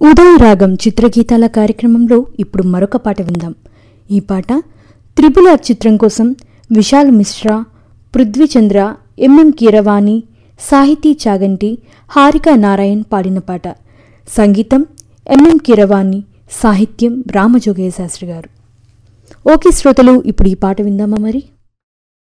ఉదయ రాగం చిత్రగీతాల కార్యక్రమంలో ఇప్పుడు మరొక పాట విందాం. ఈ పాట త్రిపుల చిత్రం కోసం విశాల్ మిశ్రా, పృథ్వీచంద్ర, ఎంఎం కీరవాణి, సాహితీ చాగంటి, హారిక నారాయణ్ పాడిన పాట. సంగీతం ఎంఎం కీరవాణి, సాహిత్యం రామజోగయ్య శాస్త్రి గారు. ఓకే శ్రోతలు, ఇప్పుడు ఈ పాట విందామా మరి.